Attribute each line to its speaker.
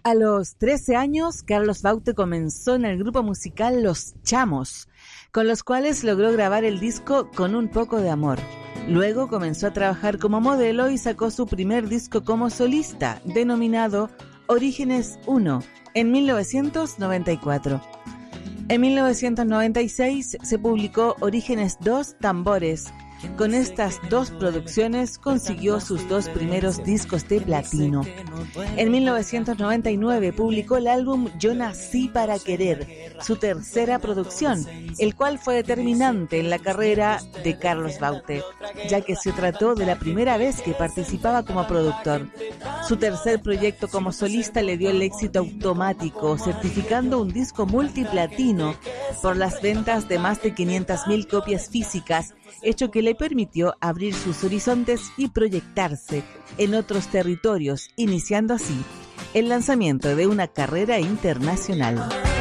Speaker 1: A los 13 años, Carlos Baute comenzó en el grupo musical Los Chamos, con los cuales logró grabar el disco Con un poco de amor. Luego comenzó a trabajar como modelo y sacó su primer disco como solista, denominado Orígenes 1, en 1994. En 1996 se publicó Orígenes 2 Tambores. Con estas dos producciones consiguió sus dos primeros discos de platino. En 1999 publicó el álbum Yo nací para querer, su tercera producción, el cual fue determinante en la carrera de Carlos Baute, ya que se trató de la primera vez que participaba como productor. Su tercer proyecto como solista le dio el éxito automático, certificando un disco multiplatino por las ventas de más de 500.000 copias físicas, hecho que le permitió abrir sus horizontes y proyectarse en otros territorios, iniciando así el lanzamiento de una carrera internacional.